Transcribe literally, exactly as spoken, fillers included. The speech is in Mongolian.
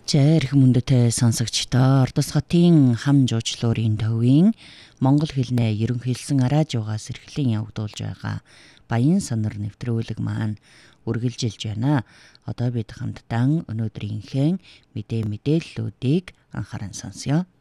За эрхэм хүндэтэй сонсогчдоо Ордосготын хам жуулчлалын төвийн монгол хэлний ерөнхийлсөн радиогоос эрхлэн явагдуулж байгаа Баян сонор нэвтрүүлэг маань үргэлжилж байна. Одоо бид хамтдаа өнөөдрийнхээ мэдээ мэдээллүүдийг анхааран сонсъё.